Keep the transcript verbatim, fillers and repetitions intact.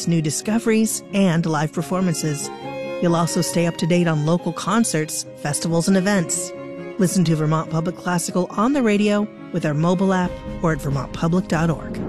latest new discoveries and live performances. You'll also stay up to date on local concerts, festivals, and events. Listen to Vermont Public Classical on the radio with our mobile app or at vermont public dot org.